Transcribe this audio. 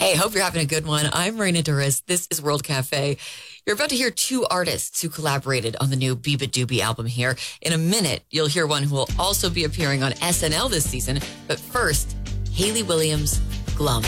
Hey, hope you're having a good one. I'm Raina Duras. This is World Cafe. You're about to hear two artists who collaborated on the new Biba Doobie album here. In a minute, you'll hear one who will also be appearing on SNL this season. But first, Hayley Williams, Glum.